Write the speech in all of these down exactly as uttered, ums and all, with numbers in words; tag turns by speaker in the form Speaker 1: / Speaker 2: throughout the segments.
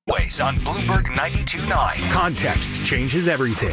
Speaker 1: Ways on Bloomberg ninety-two point nine. Context changes everything.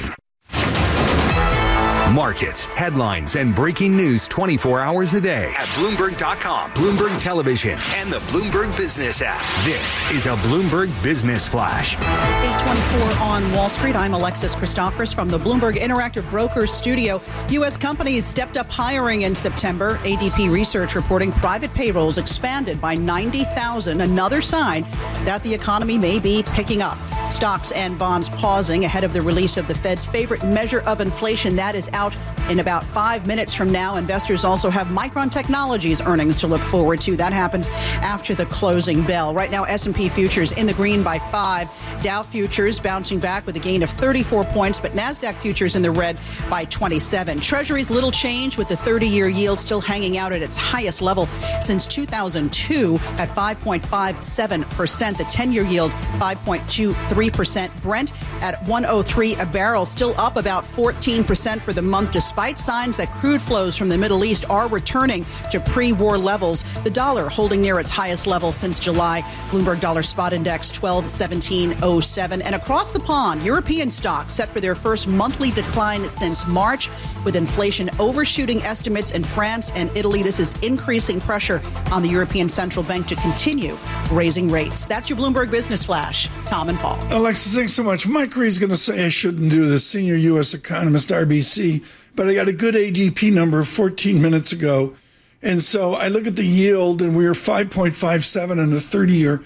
Speaker 1: Markets, headlines, and breaking news twenty-four hours a day at Bloomberg dot com, Bloomberg Television, and the Bloomberg Business app. This is a Bloomberg Business Flash.
Speaker 2: eight twenty-four on Wall Street. I'm Alexis Christophorous from the Bloomberg Interactive Brokers studio. U S companies stepped up hiring in September. A D P Research reporting private payrolls expanded by ninety thousand, another sign that the economy may be picking up. Stocks and bonds pausing ahead of the release of the Fed's favorite measure of inflation. That is out in about five minutes from now. Investors also have Micron Technology's earnings to look forward to. That happens after the closing bell. Right now, S and P futures in the green by five. Dow futures bouncing back with a gain of thirty-four points, but NASDAQ futures in the red by twenty-seven. Treasuries little change with the thirty-year yield still hanging out at its highest level since two thousand two at five point five seven percent. The ten-year yield five point two three percent. Brent at one oh three a barrel, still up about fourteen percent for the month, despite signs that crude flows from the Middle East are returning to pre-war levels. The dollar holding near its highest level since July. Bloomberg Dollar Spot Index twelve seventeen oh seven. And across the pond, European stocks set for their first monthly decline since March, with inflation overshooting estimates in France and Italy. This is increasing pressure on the European Central Bank to continue raising rates. That's your Bloomberg Business Flash. Tom and Paul.
Speaker 3: Alexis, thanks so much. Mike Reed's going to say I shouldn't do this, senior U S economist, R B C, but I got a good A D P number fourteen minutes ago. And so I look at the yield, and we were five point five seven in the thirty-year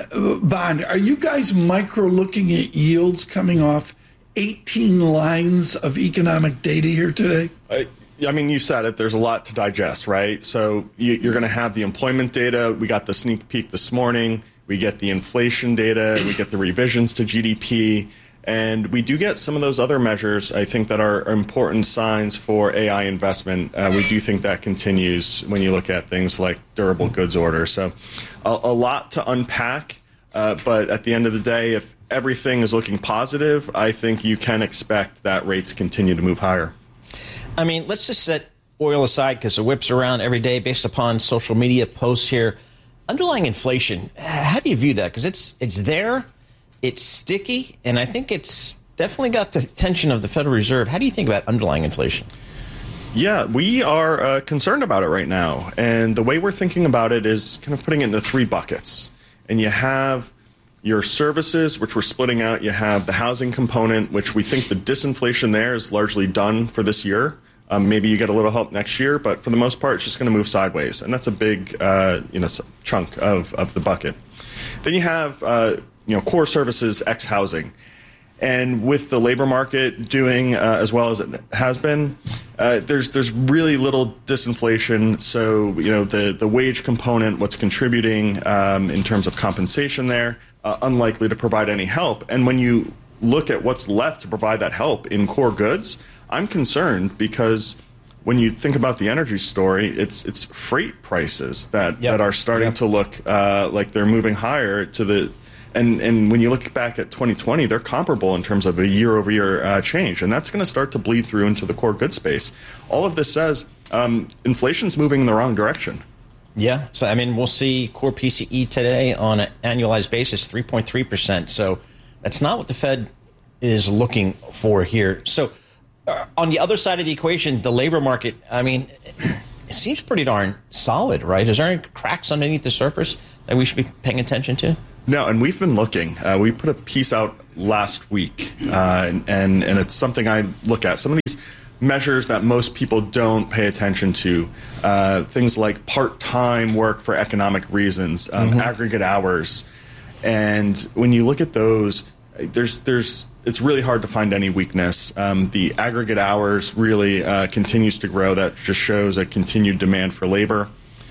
Speaker 3: bond. Are you guys micro looking at yields coming off eighteen lines of economic data here today?
Speaker 4: I, I mean, you said it. There's a lot to digest, right? So you, you're going to have the employment data. We got the sneak peek this morning. We get the inflation data. We get the revisions to G D P. And we do get some of those other measures, I think, that are important signs for A I investment. Uh, we do think that continues when you look at things like durable goods orders. So a, a lot to unpack. Uh, but at the end of the day, if everything is looking positive, I think you can expect that rates continue to move higher.
Speaker 5: I mean, let's just set oil aside because it whips around every day based upon social media posts here. Underlying inflation, how do you view that? Because it's it's there. It's sticky, and I think it's definitely got the attention of the Federal Reserve. How do you think about underlying inflation?
Speaker 4: Yeah, we are uh, concerned about it right now. And the way we're thinking about it is kind of putting it into three buckets. And you have your services, which we're splitting out. You have the housing component, which we think the disinflation there is largely done for this year. Um, maybe you get a little help next year, but for the most part, it's just going to move sideways. And that's a big uh, you know, chunk of, of the bucket. Then you have uh, you know, core services, ex housing. And with the labor market doing uh, as well as it has been, uh, there's there's really little disinflation. So, you know, the, the wage component, what's contributing um, in terms of compensation there, uh, unlikely to provide any help. And when you look at what's left to provide that help in core goods, I'm concerned because when you think about the energy story, it's it's freight prices that, yep. that are starting yep. to look uh, like they're moving higher to the And and when you look back at twenty twenty, they're comparable in terms of a year-over-year uh, change. And that's going to start to bleed through into the core goods space. All of this says um, inflation's moving in the wrong direction.
Speaker 5: Yeah. So, I mean, we'll see core P C E today on an annualized basis, three point three percent. So that's not what the Fed is looking for here. So uh, on the other side of the equation, the labor market, I mean, it seems pretty darn solid, right? Is there any cracks underneath the surface that we should be paying attention to?
Speaker 4: No, and we've been looking. Uh, we put a piece out last week, uh, and, and and it's something I look at. Some of these measures that most people don't pay attention to, uh, things like part-time work for economic reasons, um, mm-hmm. aggregate hours, and when you look at those, there's there's it's really hard to find any weakness. Um, the aggregate hours really uh, continues to grow. That just shows a continued demand for labor.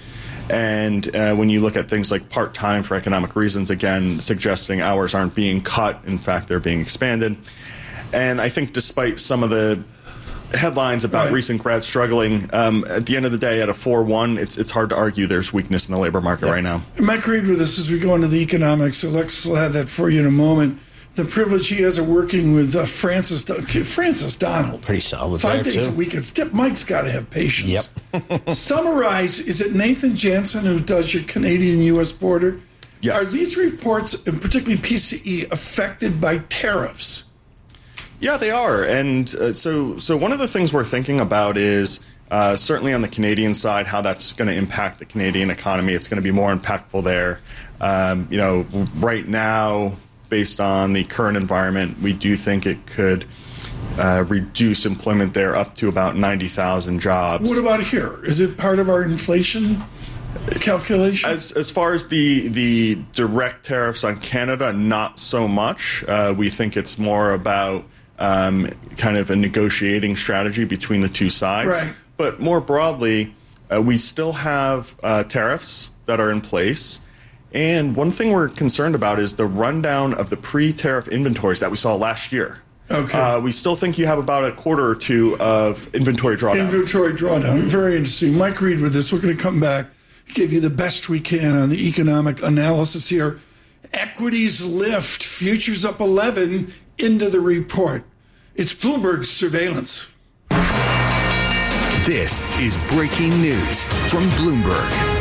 Speaker 4: And uh, when you look at things like part-time for economic reasons, again, suggesting hours aren't being cut. In fact, they're being expanded. And I think despite some of the headlines about right. recent grads struggling, um, at the end of the day, at a four one, it's it's hard to argue there's weakness in the labor market yeah. right now.
Speaker 3: Mike Reed with us as we go into the economics. Alexis will have that for you in a moment. The privilege he has of working with uh, Francis Francis Donald.
Speaker 5: Pretty solid.
Speaker 3: Five days
Speaker 5: too.
Speaker 3: a week. It's Mike's got to have patience.
Speaker 5: Yep.
Speaker 3: Summarize, is it Nathan Jansen who does your Canadian U S border?
Speaker 4: Yes.
Speaker 3: Are these reports, and particularly P C E, affected by tariffs?
Speaker 4: Yeah, they are. And uh, so, so one of the things we're thinking about is uh, certainly on the Canadian side, how that's going to impact the Canadian economy. It's going to be more impactful there. Um, you know, right now, based on the current environment, we do think it could uh, reduce employment there up to about ninety thousand jobs.
Speaker 3: What about here? Is it part of our inflation calculation?
Speaker 4: As as far as the the direct tariffs on Canada, not so much. Uh, we think it's more about um, kind of a negotiating strategy between the two sides.
Speaker 3: Right.
Speaker 4: But more broadly, uh, we still have uh, tariffs that are in place. And one thing we're concerned about is the rundown of the pre-tariff inventories that we saw last year.
Speaker 3: Okay.
Speaker 4: Uh, we still think you have about a quarter or two of inventory drawdown.
Speaker 3: Inventory drawdown. Very interesting. Mike Reed with this. We're going to come back, give you the best we can on the economic analysis here. Equities lift, futures up eleven into the report. It's Bloomberg Surveillance.
Speaker 1: This is breaking news from Bloomberg.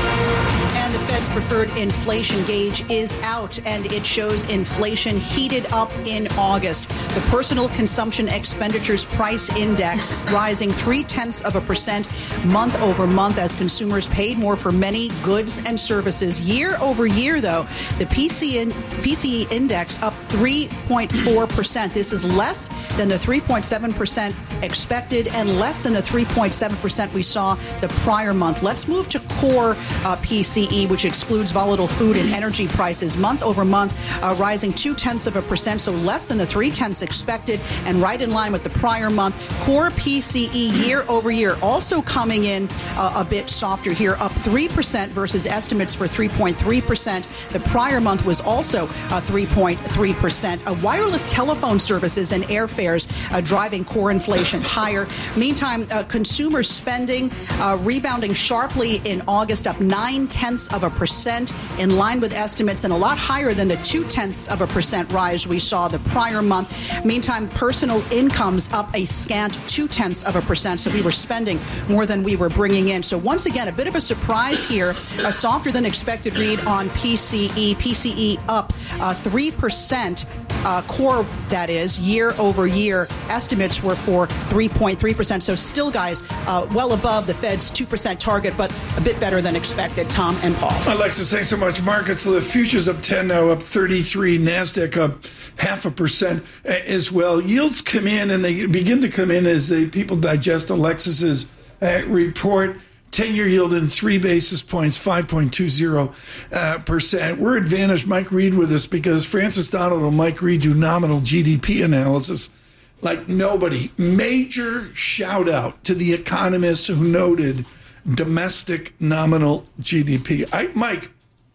Speaker 2: And the Fed's preferred inflation gauge is out, and it shows inflation heated up in August. The personal consumption expenditures price index rising three-tenths of a percent month over month as consumers paid more for many goods and services. Year over year, though, the P C E index up three point four percent. This is less than the three point seven percent expected and less than the three point seven percent we saw the prior month. Let's move to core uh, P C E, which excludes volatile food and energy prices. Month over month, uh, rising two-tenths of a percent, so less than the three-tenths expected and right in line with the prior month. Core P C E year over year also coming in uh, a bit softer here, up three percent versus estimates for three point three percent. The prior month was also uh, three point three percent. Uh, wireless telephone services and airfares uh, driving core inflation higher. Meantime, uh, consumer spending uh, rebounding sharply in August, up nine-tenths of a percent, in line with estimates and a lot higher than the two-tenths of a percent rise we saw the prior month. Meantime, personal incomes up a scant two-tenths of a percent, so we were spending more than we were bringing in. So once again, a bit of a surprise here, a softer than expected read on P C E. P C E up uh, three percent. Uh, core, that is, year over year. Estimates were for three point three percent. So still, guys, uh, well above the Fed's two percent target, but a bit better than expected. Tom and Paul.
Speaker 3: Alexis, thanks so much. Markets lift. Futures up ten now, up thirty-three. NASDAQ up half a percent as well. Yields come in, and they begin to come in as they people digest Alexis's uh, report. ten-year yield in three basis points, five point two zero percent. We're advantaged. Mike Reed with us because Francis Donald and Mike Reed do nominal G D P analysis like nobody. Major shout out to the economists who noted domestic nominal G D P. I, Mike,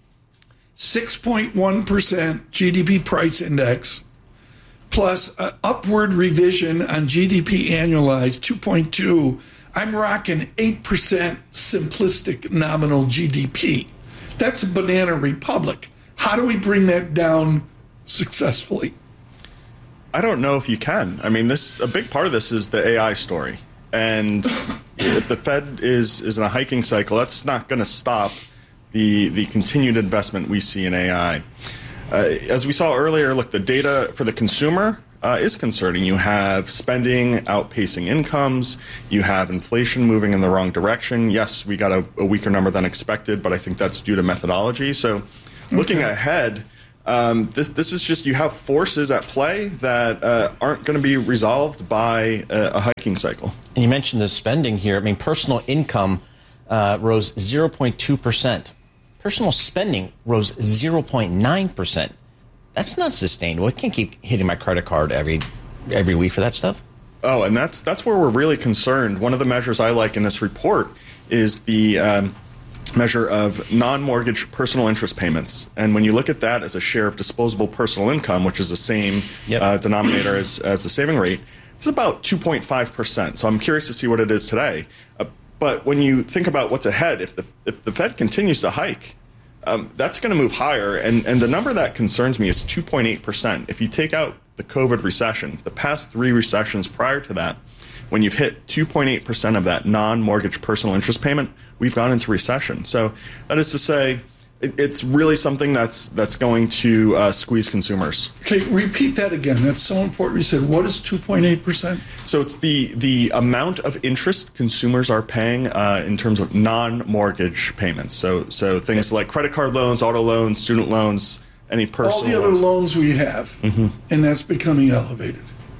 Speaker 3: six point one percent G D P price index plus an upward revision on G D P annualized, two point two. I'm rocking eight percent simplistic nominal G D P. That's a banana republic. How do we bring that down successfully?
Speaker 4: I don't know if you can. I mean, this a big part of this is the A I story. And if the Fed is, is in a hiking cycle, that's not going to stop the, the continued investment we see in A I. Uh, as we saw earlier, look, the data for the consumer Uh, is concerning. You have spending outpacing incomes. You have inflation moving in the wrong direction. Yes, we got a, a weaker number than expected, but I think that's due to methodology. So looking
Speaker 3: Okay.
Speaker 4: ahead, um, this, this is just you have forces at play that uh, aren't going to be resolved by a, a hiking cycle.
Speaker 5: And you mentioned the spending here. I mean, personal income uh, rose zero point two percent. Personal spending rose zero point nine percent. That's not sustainable. I can't keep hitting my credit card every every week for that stuff.
Speaker 4: Oh, and that's that's where we're really concerned. One of the measures I like in this report is the um, measure of non-mortgage personal interest payments. And when you look at that as a share of disposable personal income, which is the same
Speaker 5: Yep.
Speaker 4: uh, denominator as, as the saving rate, it's about two point five percent. So I'm curious to see what it is today. Uh, but when you think about what's ahead, if the if the Fed continues to hike, Um, that's going to move higher. And, and the number that concerns me is two point eight percent. If you take out the COVID recession, the past three recessions prior to that, when you've hit two point eight percent of that non-mortgage personal interest payment, we've gone into recession. So that is to say, it, it's really something that's that's going to uh, squeeze consumers.
Speaker 3: Okay, repeat that again. That's so important. You said, what is two point eight percent?
Speaker 4: So it's the the amount of interest consumers are paying uh, in terms of non-mortgage payments. So so things like credit card loans, auto loans, student loans, any personal
Speaker 3: all the other
Speaker 4: loans,
Speaker 3: loans we have, mm-hmm. and that's becoming elevated.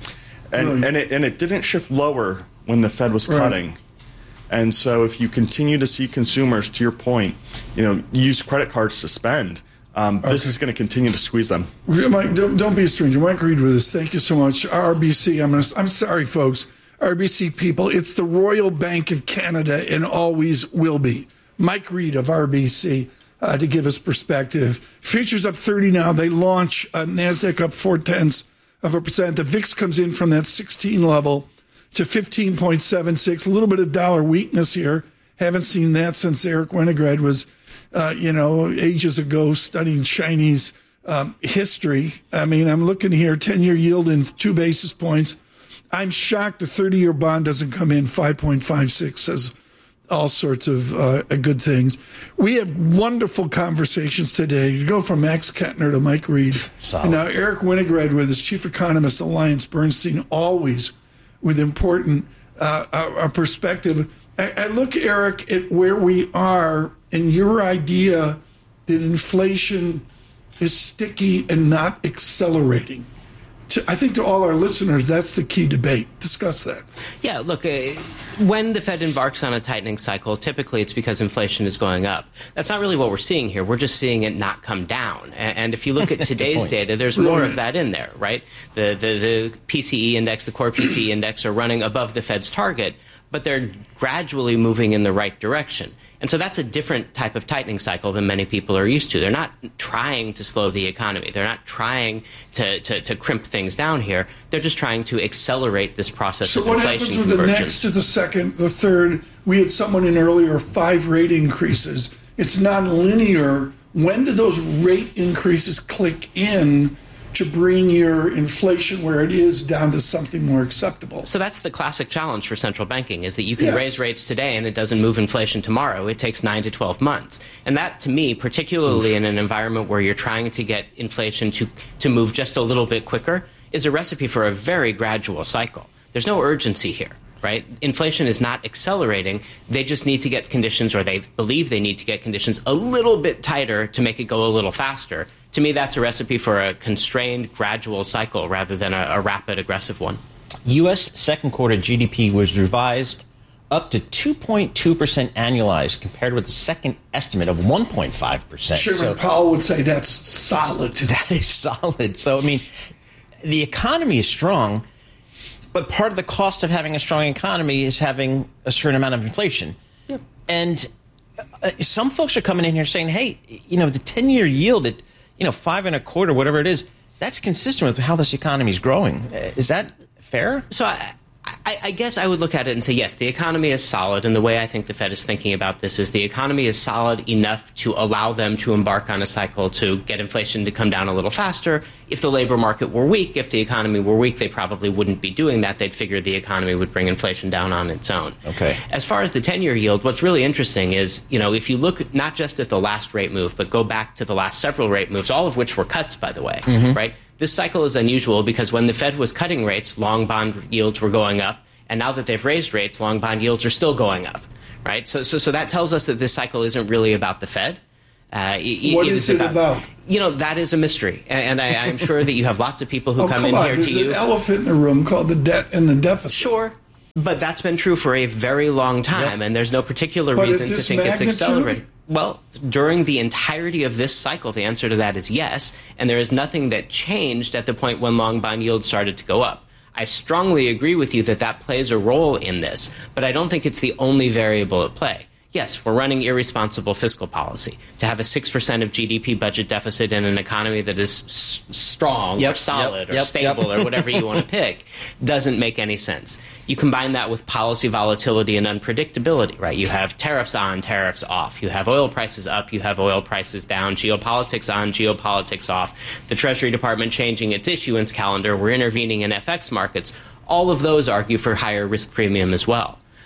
Speaker 4: And
Speaker 3: Brilliant.
Speaker 4: and it and it didn't shift lower when the Fed was
Speaker 3: Right.
Speaker 4: cutting. And so if you continue to see consumers, to your point, you know, use credit cards to spend, um, this
Speaker 3: Okay.
Speaker 4: is going to continue to squeeze them.
Speaker 3: Mike, don't, don't be a stranger. Mike Reed with us. Thank you so much. R B C, I'm, gonna, I'm sorry, folks. R B C people, it's the Royal Bank of Canada and always will be. Mike Reed of R B C uh, to give us perspective. Futures up thirty now. They launch uh, NASDAQ up four-tenths of a percent. The V I X comes in from that sixteen level to fifteen point seven six. A little bit of dollar weakness here. Haven't seen that since Eric Winograd was, uh, you know, ages ago studying Chinese um, history. I mean, I'm looking here, ten-year yield in two basis points. I'm shocked the thirty-year bond doesn't come in five point five six, says all sorts of uh, good things. We have wonderful conversations today. You go from Max Kettner to Mike Reed.
Speaker 5: Solid.
Speaker 3: And now Eric Winograd with his chief economist, Alliance Bernstein, always with important uh, a, a perspective. I, I look, Eric, at where we are and your idea that inflation is sticky and not accelerating. To, I think to all our listeners, that's the key debate. Discuss that.
Speaker 6: Yeah, look, uh, when the Fed embarks on a tightening cycle, typically it's because inflation is going up. That's not really what we're seeing here. We're just seeing it not come down. And, and if you look at today's data, there's more of that in there, right? The, the, the P C E index, the core P C E index are running above the Fed's target, but they're gradually moving in the right direction. And so that's a different type of tightening cycle than many people are used to. They're not trying to slow the economy. They're not trying to, to, to crimp things down here. They're just trying to accelerate this process
Speaker 3: So
Speaker 6: of
Speaker 3: what
Speaker 6: inflation
Speaker 3: happens with the
Speaker 6: convergence.
Speaker 3: next to the second, the third? We had someone in earlier, five rate increases. It's non-linear. When do those rate increases click in to bring your inflation where it is down to something more acceptable?
Speaker 6: So that's the classic challenge for central banking, is that you can
Speaker 3: Yes.
Speaker 6: raise rates today and it doesn't move inflation tomorrow. It takes nine to twelve months. And that, to me, particularly Oof. in an environment where you're trying to get inflation to, to move just a little bit quicker, is a recipe for a very gradual cycle. There's no urgency here, right? Inflation is not accelerating. They just need to get conditions, or they believe they need to get conditions a little bit tighter to make it go a little faster. To me, that's a recipe for a constrained, gradual cycle rather than a, a rapid, aggressive one.
Speaker 5: U S second quarter G D P was revised up to two point two percent annualized compared with the second estimate of one point five percent.
Speaker 3: Chairman
Speaker 5: So
Speaker 3: Powell would say that's solid.
Speaker 5: that is solid. So, I mean, the economy is strong, but part of the cost of having a strong economy is having a certain amount of inflation.
Speaker 6: Yep.
Speaker 5: And uh, some folks are coming in here saying, hey, you know, the ten-year yield at, you know, five and a quarter, whatever it is, that's consistent with how this economy is growing. Is that fair?
Speaker 6: So I, I, I guess I would look at it and say, yes, the economy is solid. And the way I think the Fed is thinking about this is the economy is solid enough to allow them to embark on a cycle to get inflation to come down a little faster. If the labor market were weak, if the economy were weak, they probably wouldn't be doing that. They'd figure the economy would bring inflation down on its own.
Speaker 5: Okay.
Speaker 6: As far as the ten-year yield, what's really interesting is, you know, if you look not just at the last rate move, but go back to the last several rate moves, all of which were cuts, by the way, mm-hmm. right? This cycle is unusual because when the Fed was cutting rates, long bond yields were going up. And now that they've raised rates, long bond yields are still going up, right? So, so, so that tells us that this cycle isn't really about the Fed. Uh,
Speaker 3: what is it about, about?
Speaker 6: You know, that is a mystery, and, and I, I'm sure that you have lots of people who
Speaker 3: oh,
Speaker 6: come,
Speaker 3: come
Speaker 6: in
Speaker 3: on.
Speaker 6: here
Speaker 3: There's
Speaker 6: to you.
Speaker 3: There's an elephant in the room called the debt and the deficit.
Speaker 6: Sure, but that's been true for a very long time, yep. and there's no particular
Speaker 3: but
Speaker 6: reason to think
Speaker 3: magnitude?
Speaker 6: it's accelerating. Well, during the entirety of this cycle, the answer to that is yes, and there is nothing that changed at the point when long bond yields started to go up. I strongly agree with you that that plays a role in this, but I don't think it's the only variable at play. Yes, we're running irresponsible fiscal policy. To have a six percent of G D P budget deficit in an economy that is s- strong
Speaker 5: yep,
Speaker 6: or solid
Speaker 5: yep,
Speaker 6: or
Speaker 5: yep,
Speaker 6: stable
Speaker 5: yep.
Speaker 6: or whatever you want to pick doesn't make any sense. You combine that with policy volatility and unpredictability, right? You have tariffs on, tariffs off. You have oil prices up, you have oil prices down, geopolitics on, geopolitics off. The Treasury Department changing its issuance calendar. We're intervening in F X markets. All of those argue for higher risk premium as well.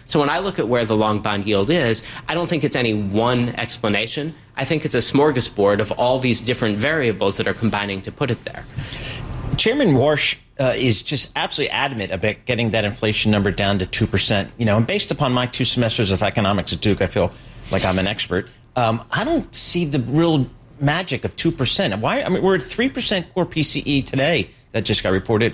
Speaker 6: So when I look at where the long bond yield is, I don't think it's any one explanation. I think it's a smorgasbord of all these different variables that are combining to put it there.
Speaker 5: Chairman Warsh uh, is just absolutely adamant about getting that inflation number down to two percent. You know, and based upon my two semesters of economics at Duke, I feel like I'm an expert. Um, I don't see the real magic of two percent. Why? I mean, we're at three percent core P C E today that just got reported.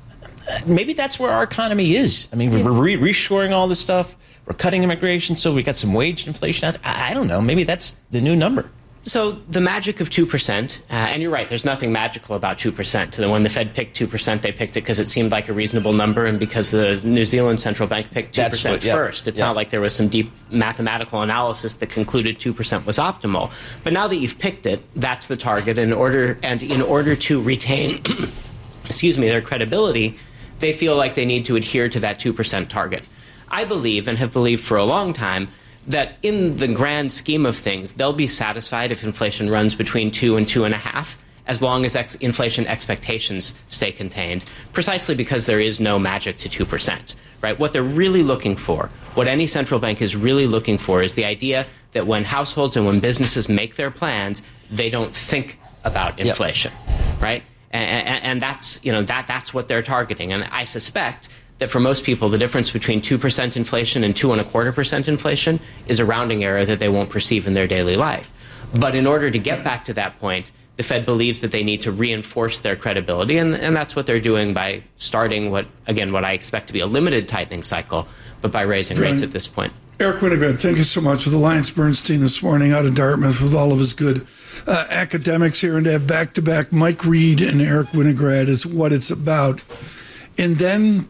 Speaker 5: Maybe that's where our economy is. I mean, we're re- reshoring all this stuff. We're cutting immigration, so we got some wage inflation. I, I don't know. Maybe that's the new number.
Speaker 6: So the magic of two percent, uh, and you're right, there's nothing magical about two percent. When the Fed picked two percent, they picked it because it seemed like a reasonable number, and because the New Zealand Central Bank picked two percent what, yeah. first. It's yeah. not like there was some deep mathematical analysis that concluded two percent was optimal. But now that you've picked it, that's the target. In order, and in order to retain excuse me, their credibility, they feel like they need to adhere to that two percent target. I believe, and have believed for a long time, that in the grand scheme of things, they'll be satisfied if inflation runs between two and two and a half, as long as ex- inflation expectations stay contained, precisely because there is no magic to two percent, right? What they're really looking for, what any central bank is really looking for, is the idea that when households and when businesses make their plans, they don't think about inflation, yep. right? And, and, and that's, you know, that that's what they're targeting. And I suspect that for most people, the difference between two percent inflation and two and a quarter percent inflation is a rounding error that they won't perceive in their daily life. But in order to get back to that point, the Fed believes that they need to reinforce their credibility, and, and that's what they're doing by starting what, again, what I expect to be a limited tightening cycle, but by raising right. rates at this point.
Speaker 3: Eric Winograd, thank you so much. With Alliance Bernstein this morning out of Dartmouth with all of his good uh, academics here, and to have back-to-back Mike Reed and Eric Winograd is what it's about. And then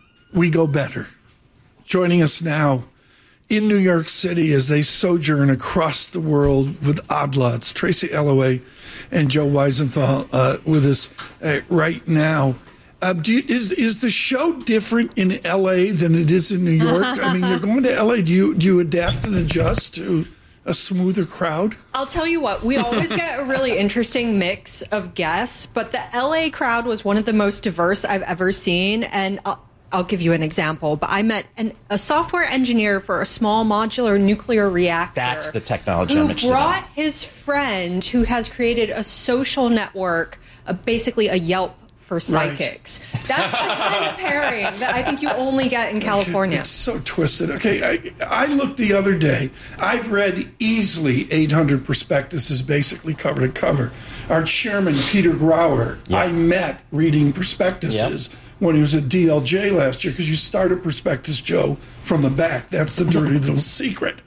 Speaker 3: we go better. Joining us now in New York City as they sojourn across the world with odd lots, Tracy Alloway and Joe Weisenthal uh, with us uh, right now. Uh, do you, is is the show different in L A than it is in New York? I mean, you're going to L A. Do you do you adapt and adjust to a smoother crowd?
Speaker 7: I'll tell you what, we always get a really interesting mix of guests, but the L A crowd was one of the most diverse I've ever seen, and I'll, I'll give you an example. But I met an, a software engineer for a small modular nuclear reactor.
Speaker 5: That's the technology
Speaker 7: who
Speaker 5: I'm interested in.
Speaker 7: brought his friend who has created a social network, uh, basically a Yelp for psychics. Right. That's the kind of pairing that I think you only get in California.
Speaker 3: It's so twisted. Okay, I, I looked the other day. I've read easily eight hundred prospectuses, basically cover to cover. Our chairman, Peter Grauer, yep. I met reading prospectuses yep. when he was at D L J last year, because you start a prospectus, Joe, from the back. That's the dirty little secret.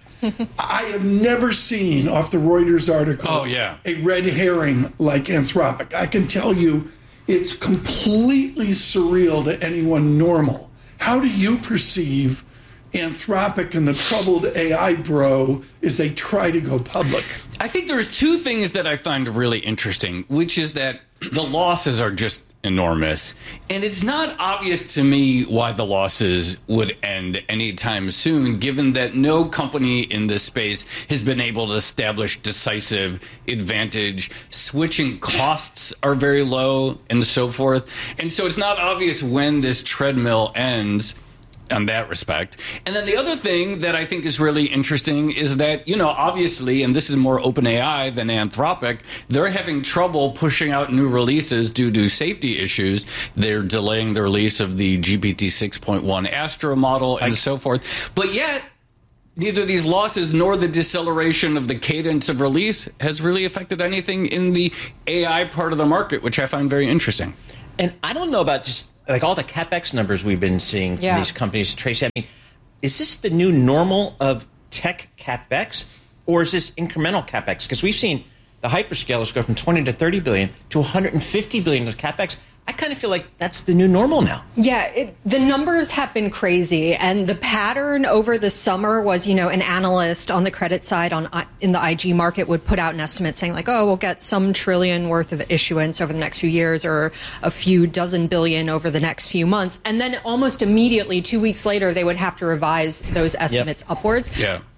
Speaker 3: I have never seen, off the Reuters article,
Speaker 8: oh, yeah.
Speaker 3: a red herring like Anthropic. I can tell you, it's completely surreal to anyone normal. How do you perceive Anthropic and the troubled A I bro as they try to go public?
Speaker 8: I think there's two things that I find really interesting, which is that the losses are just enormous. And it's not obvious to me why the losses would end anytime soon, given that no company in this space has been able to establish decisive advantage. Switching costs are very low and so forth. And so it's not obvious when this treadmill ends on that respect. And then the other thing that I think is really interesting is that, you know, obviously, and this is more OpenAI than Anthropic, they're having trouble pushing out new releases due to safety issues. They're delaying the release of the G P T six point one Astra model and I- so forth. But yet, neither these losses nor the deceleration of the cadence of release has really affected anything in the A I part of the market, which I find very interesting.
Speaker 5: And I don't know about just like all the CapEx numbers we've been seeing from
Speaker 7: yeah.
Speaker 5: these companies. Tracy, I mean, is this the new normal of tech CapEx, or is this incremental CapEx? Because we've seen the hyperscalers go from twenty to thirty billion to one hundred fifty billion of CapEx. I kind of feel like that's the new normal now.
Speaker 7: Yeah, it, the numbers have been crazy, and the pattern over the summer was, you know, an analyst on the credit side on in the I G market would put out an estimate saying like, oh, we'll get some trillion worth of issuance over the next few years, or a few dozen billion over the next few months, and then almost immediately, two weeks later, they would have to revise those estimates yep. upwards.
Speaker 8: Yeah.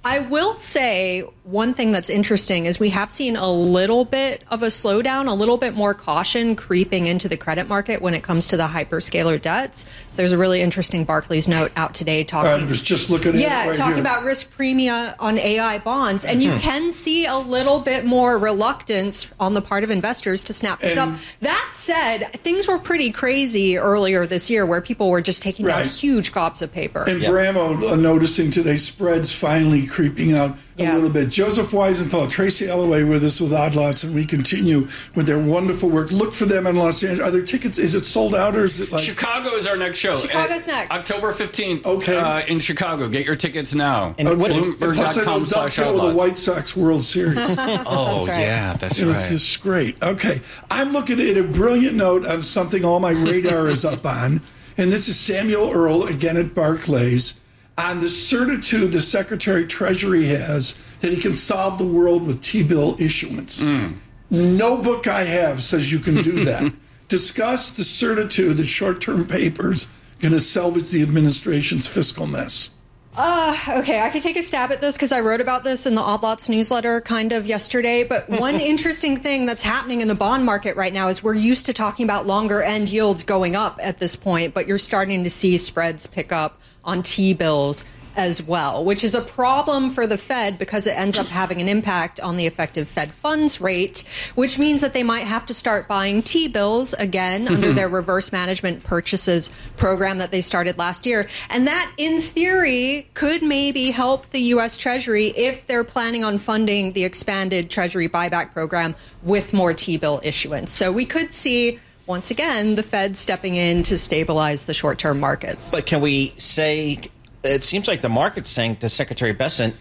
Speaker 7: I will say one thing that's interesting is we have seen a little bit of a slowdown, a little bit more caution creeping into the credit market when it comes to the hyperscaler debts. So there's a really interesting Barclays note out today talking.
Speaker 3: I was just looking at
Speaker 7: yeah,
Speaker 3: it right
Speaker 7: talking
Speaker 3: here.
Speaker 7: about risk premia on A I bonds, and you can see a little bit more reluctance on the part of investors to snap these
Speaker 3: And-
Speaker 7: up. That said, things were pretty crazy earlier this year, where people were just taking down
Speaker 3: Right.
Speaker 7: huge gobs of paper.
Speaker 3: And Bramo uh, noticing today spreads finally creeping out a
Speaker 7: Yeah.
Speaker 3: little bit. Joseph Weisenthal, Tracy Alloway with us with Odd Lots, and we continue with their wonderful work. Look for them in Los Angeles. Are there tickets? Is it sold out or is it like
Speaker 8: Chicago is our next show.
Speaker 7: Chicago's
Speaker 8: Uh,
Speaker 7: next.
Speaker 8: October fifteenth
Speaker 3: Okay.
Speaker 8: uh, in Chicago. Get your tickets now.
Speaker 5: And what-
Speaker 3: And plus, I know
Speaker 8: Bloomberg.com slash
Speaker 3: dovetail with the
Speaker 8: outlets.
Speaker 3: White Sox World Series.
Speaker 8: Oh,
Speaker 7: That's right.
Speaker 8: yeah, that's
Speaker 3: It was
Speaker 8: right.
Speaker 3: just great. Okay. I'm looking at a brilliant note on something all my radar is up on. And this is Samuel Earle, again at Barclays, on the certitude the Secretary Treasury has that he can solve the world with T-bill issuance.
Speaker 8: Mm.
Speaker 3: No book I have says you can do that. Discuss the certitude that short-term papers going to salvage the administration's fiscal mess.
Speaker 7: Uh, okay, I could take a stab at this because I wrote about this in the Odd Lots newsletter kind of yesterday. But one interesting thing that's happening in the bond market right now is we're used to talking about longer end yields going up at this point, but you're starting to see spreads pick up on T-bills as well, which is a problem for the Fed because it ends up having an impact on the effective Fed funds rate, which means that they might have to start buying T-bills again under their reverse management purchases program that they started last year. And that, in theory, could maybe help the U S Treasury if they're planning on funding the expanded Treasury buyback program with more T-bill issuance. So we could see, once again, the Fed stepping in to stabilize the short-term markets.
Speaker 5: But can we say, it seems like the market's saying to Secretary Bessent,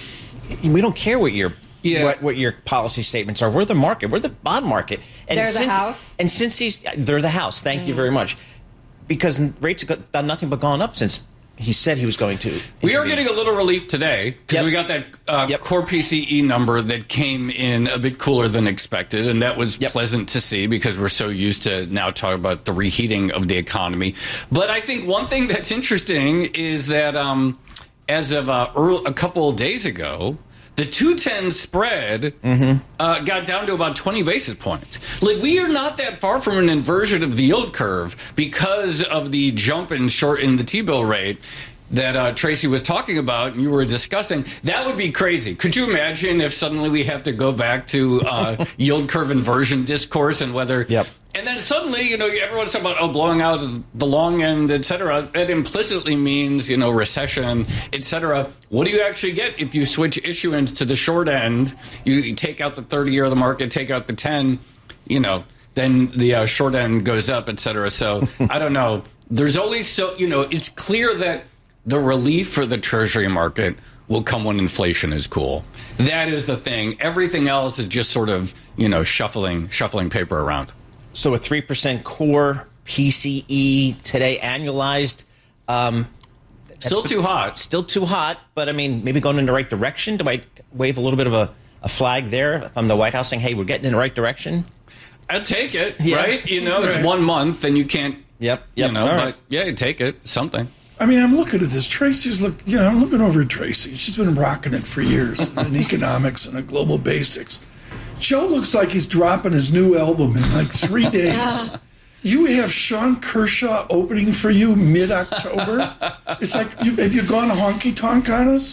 Speaker 5: we don't care what your
Speaker 8: Yeah.
Speaker 5: what, what your policy statements are. We're the market. We're the bond market. And
Speaker 7: They're the
Speaker 5: since,
Speaker 7: house?
Speaker 5: And since he's, they're the house. Thank you very much. Because rates have done nothing but gone up since he said he was going to.
Speaker 8: We are
Speaker 5: intervene.
Speaker 8: getting a little relief today because
Speaker 5: Yep.
Speaker 8: we got that uh,
Speaker 5: Yep.
Speaker 8: core P C E number that came in a bit cooler than expected, and that was
Speaker 5: Yep.
Speaker 8: pleasant to see because we're so used to now talking about the reheating of the economy. But I think one thing that's interesting is that um, as of uh, early, a couple of days ago, the two ten spread uh, got down to about twenty basis points. Like, we are not that far from an inversion of the yield curve because of the jump in short in the T-bill rate that uh, Tracy was talking about and you were discussing. That would be crazy. Could you imagine if suddenly we have to go back to uh, yield curve inversion discourse and whether...
Speaker 5: Yep.
Speaker 8: And then suddenly, you know, everyone's talking about, oh, blowing out the long end, et cetera. That implicitly means, you know, recession, et cetera. What do you actually get if you switch issuance to the short end? You, you take out the thirty-year of the market, take out the ten, you know, then the uh, short end goes up, et cetera. So I don't know. There's always so, you know, it's clear that the relief for the Treasury market will come when inflation is cool. That is the thing. Everything else is just sort of, you know, shuffling, shuffling paper around.
Speaker 5: So a three percent core P C E today annualized. Um,
Speaker 8: Still too hot.
Speaker 5: Still too hot, but I mean, maybe going in the right direction. Do I wave a little bit of a, a flag there from the White House saying, hey, we're getting in the right direction?
Speaker 8: I'd take it,
Speaker 5: Yeah.
Speaker 8: right? You know, it's
Speaker 3: Right.
Speaker 8: one month and you can't,
Speaker 5: Yep. Yep.
Speaker 8: you know,
Speaker 5: All
Speaker 8: but
Speaker 5: right.
Speaker 8: yeah, you take it, something.
Speaker 3: I mean, I'm looking at this. Tracy's look. You know, I'm looking over at Tracy. She's been rocking it for years in economics and a global basics. Joe looks like he's dropping his new album in like three days. You have Sean Kershaw opening for you mid-October. It's like, you, have you gone honky tonk on us?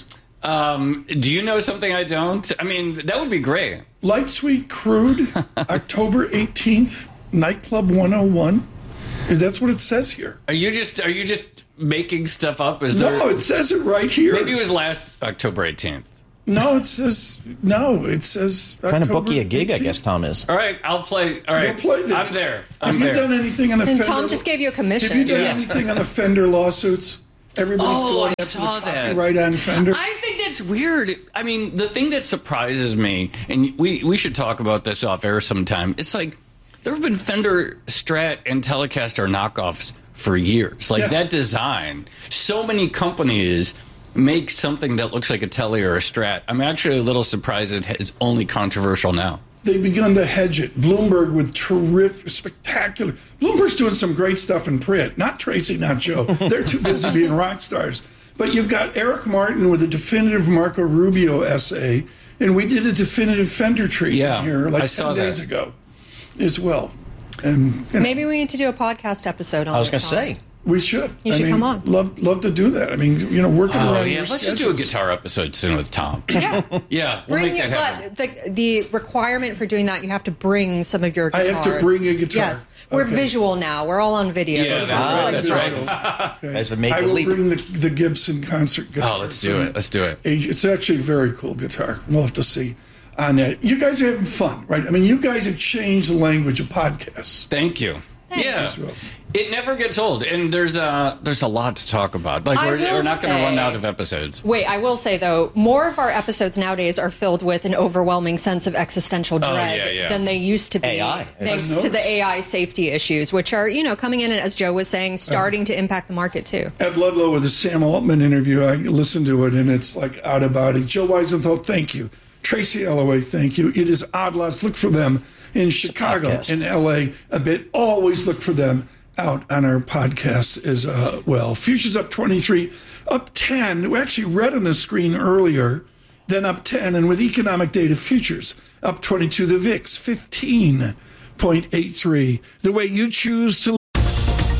Speaker 8: Um, do you know something I don't? I mean, that would be great.
Speaker 3: Light Sweet Crude, October eighteenth, Nightclub one oh one. Is that's what it says here?
Speaker 8: Are you just are you just making stuff up? Is
Speaker 3: No,
Speaker 8: there?
Speaker 3: it says it right here.
Speaker 8: Maybe it was last October eighteenth.
Speaker 3: No, it says no. It says
Speaker 5: Trying to book
Speaker 3: October
Speaker 5: you a gig, I
Speaker 3: eighteenth.
Speaker 5: guess Tom is.
Speaker 8: All right, I'll play. All right,
Speaker 3: You'll play the-
Speaker 8: I'm there.
Speaker 3: Have
Speaker 8: I'm
Speaker 3: you
Speaker 8: there.
Speaker 3: done anything on the
Speaker 7: And
Speaker 3: Fender?
Speaker 7: Tom just gave you a commission.
Speaker 3: Have you done
Speaker 8: Yes.
Speaker 3: anything on the Fender lawsuits? Everybody's
Speaker 8: Oh,
Speaker 3: going
Speaker 8: I
Speaker 3: after
Speaker 8: saw
Speaker 3: the
Speaker 8: that.
Speaker 3: copyright on Fender.
Speaker 8: I think that's weird. I mean, the thing that surprises me, and we we should talk about this off air sometime. It's like there have been Fender Strat and Telecaster knockoffs for years. Like
Speaker 3: Yeah.
Speaker 8: that design. So many companies make something that looks like a Tele or a Strat. I'm actually a little surprised it is only controversial now.
Speaker 3: They've begun to hedge it. Bloomberg with terrific, spectacular. Bloomberg's doing some great stuff in print. Not Tracy, not Joe. They're too busy being rock stars. But you've got Eric Martin with a definitive Marco Rubio essay, and we did a definitive Fender treatment
Speaker 8: Yeah,
Speaker 3: here like
Speaker 8: I
Speaker 3: ten
Speaker 8: saw
Speaker 3: days
Speaker 8: that.
Speaker 3: ago as well. And you know,
Speaker 7: Maybe we need to do a podcast episode on
Speaker 5: I was
Speaker 7: it,
Speaker 5: going to
Speaker 7: Tom.
Speaker 5: say.
Speaker 3: we should.
Speaker 7: You
Speaker 3: I
Speaker 7: should
Speaker 3: mean,
Speaker 7: come on.
Speaker 3: Love, love to do that. I mean, you know, working
Speaker 8: Oh,
Speaker 3: around
Speaker 8: yeah.
Speaker 3: your
Speaker 8: Let's just do a
Speaker 3: schedules.
Speaker 8: guitar episode soon with Tom.
Speaker 7: Yeah.
Speaker 8: Yeah, we'll
Speaker 7: Bring
Speaker 8: make
Speaker 7: it,
Speaker 8: that happen.
Speaker 7: but the, the requirement for doing that, you have to bring some of your
Speaker 3: I
Speaker 7: guitars.
Speaker 3: have to bring a guitar.
Speaker 7: Yes. We're
Speaker 3: Okay.
Speaker 7: visual now. We're all on video.
Speaker 8: Yeah,
Speaker 7: But
Speaker 8: that's
Speaker 7: we're
Speaker 8: right,
Speaker 7: like
Speaker 8: that's
Speaker 7: guitars.
Speaker 8: right.
Speaker 3: Okay.
Speaker 5: Guys have made
Speaker 3: I
Speaker 5: the
Speaker 3: will
Speaker 5: leap.
Speaker 3: bring the, the Gibson concert guitar.
Speaker 8: Oh, let's do it. Let's do it.
Speaker 3: It's actually a very cool guitar. We'll have to see on that. You guys are having fun, right? I mean, you guys have changed the language of podcasts.
Speaker 8: Thank you. Yeah,
Speaker 3: well.
Speaker 8: it never gets old, and there's a there's a lot to talk about. Like
Speaker 7: I
Speaker 8: we're,
Speaker 7: will
Speaker 8: we're not going to
Speaker 7: say-
Speaker 8: run out of episodes.
Speaker 7: Wait, I will say though, more of our episodes nowadays are filled with an overwhelming sense of existential dread
Speaker 8: yeah, yeah.
Speaker 7: than they used to be.
Speaker 5: A I.
Speaker 7: Thanks
Speaker 3: I've
Speaker 7: to the
Speaker 3: noticed.
Speaker 7: A I safety issues, which are, you know, coming in and, as Joe was saying, starting to impact the market too.
Speaker 3: Ed Ludlow with the Sam Altman interview, I listened to it, and it's like out of body. Joe Weisenthal, thank you. Tracy Alloway, thank you. It is Odd Lots. Look for them in Chicago,
Speaker 5: podcast.
Speaker 3: in L A a bit. Always look for them out on our podcasts as uh, well. Futures up twenty-three, up ten. We actually read on the screen earlier, then up ten. And with economic data futures up twenty-two, the V I X fifteen point eight three. The way you choose to